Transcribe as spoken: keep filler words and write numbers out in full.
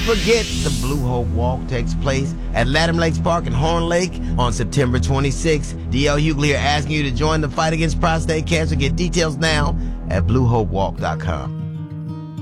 forget, the Blue Hope Walk takes place at Latham Lakes Park in Horn Lake on September twenty-sixth. D L Hughley here asking you to join the fight against prostate cancer. Get details now at blue hope walk dot com.